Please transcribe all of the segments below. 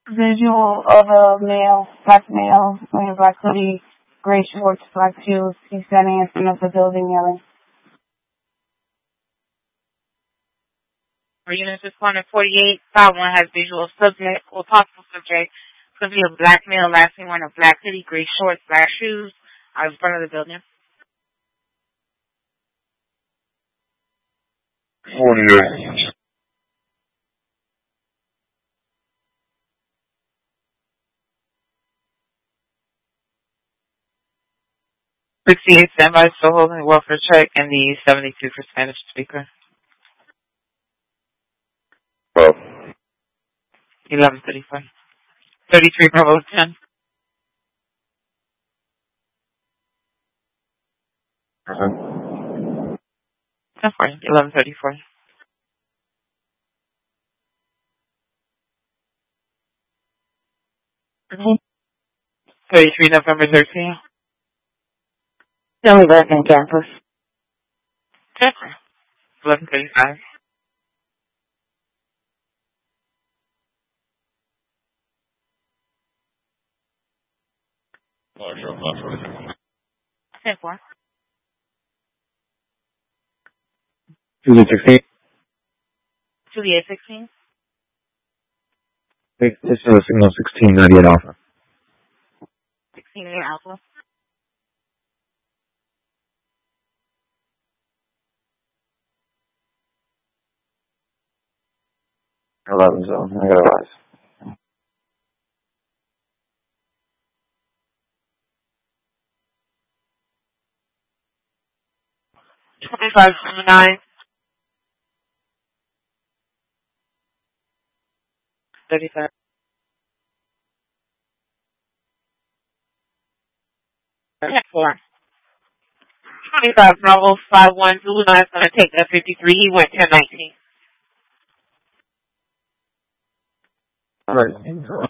Visual of a black male, wearing a black hoodie, gray shorts, black shoes. He's standing in front of the building yelling. For units responding 48, 5-1 has visual of subject or possible subject. Could be a black male, last name wearing a black hoodie, gray shorts, black shoes, out in front of the building. 48. Standby, still holding the welfare check, and the 72 for Spanish speaker. 11:34. 33 Bravo 10. Uh-huh. 11:34. Mm-hmm. 33 November 13. Tell me back in campus. 11:35. Marshall, 10-4. Juliet 16. Juliet 16. This is a signal 1698 Alpha. 16 Alpha. 11 zone. I gotta rise. 25-9. 35. 10-4. 25 Bravo 5-1. Zulu 9 is going to take that 53. He went 10-19. All right.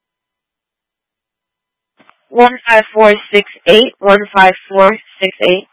15468. 15468.